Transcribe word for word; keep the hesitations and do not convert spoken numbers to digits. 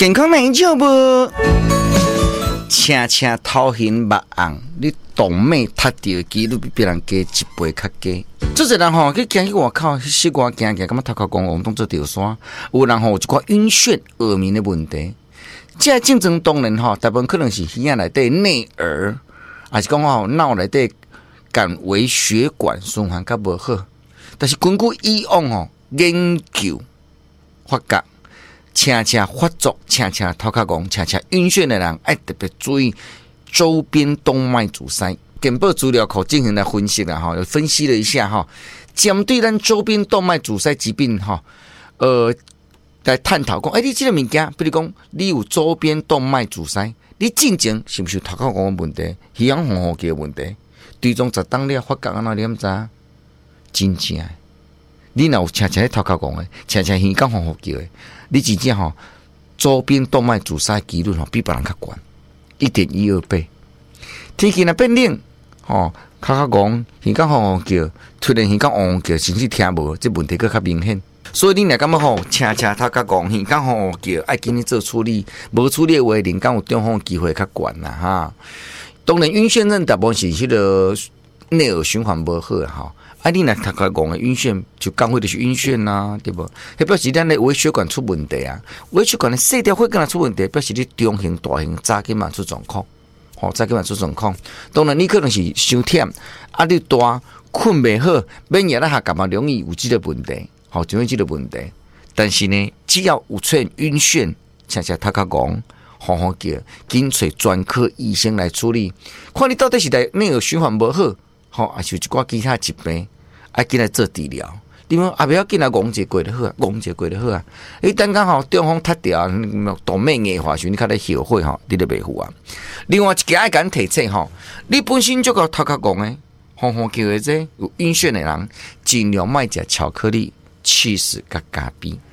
健康奶酒无？青青头型目红，你动脉塌掉的几率比别人加一倍较低。做一人吼去行去外口，去西瓜行行，感觉头壳光光，当做吊山。有人吼有一寡晕眩、耳鸣的问题。这症状当然吼，大部分可能是耳内底内耳，还是讲吼脑内底感微血管循环较无好。但是根据以往吼研究发觉，青青发作、青青头壳光、青青晕眩的人，要特别注意周边动脉阻塞。健保资料库进行了分析了哈，有分析了一下哈，针对咱周边动脉阻塞疾病哈，呃，来探讨讲，哎、欸，你这个物件，比如讲，你有周边动脉阻塞，你进前是不是有头壳光的问题、耳氧红红的问题？追踪十当了，发觉安那你毋知？真正的，你若有青青头壳光的，青青耳氧红红叫的，你真正吼周边动脉阻塞几率吼比别人较悬，一点一二倍。天气若变冷。哦，卡卡讲，耳讲吼叫，突然耳讲嗡叫，甚至听无，这问题佫较明显。所以你若感觉吼，车车头壳讲，耳讲吼叫，爱紧你做处理，无处理的话，人讲有中风机会较悬啦哈。当然，晕眩症大部分是迄个内耳循环无好哈。啊，你若头壳讲的晕眩，就讲会就是晕眩啦，对不？迄表示咱的微血管出问题啊，微血管的细条血管出问题，表示你中型、大型早起嘛出状况。哦，再给嘛出状况，当然你可能是伤忝，啊你大困袂好，免夜啦下感嘛容易有这个问题，好、哦，就有这个问题。但是呢，只要有出现晕眩，恰恰头壳讲，吼吼叫，紧找专科医生来处理，看你到底是在内耳循环无好，吼、哦，还是有一寡其他疾病，爱紧来做治疗。你讲啊，不要紧来戆一过就好啊，戆一过就好啊。你等讲吼，中风塌掉，动脉硬化时，你较来后悔吼，你都袂赴啊。另外一个爱敢提醒吼，你本身就个头壳戆诶，轰轰叫诶，这有晕眩的人，尽量莫食巧克力、起司甲咖啡。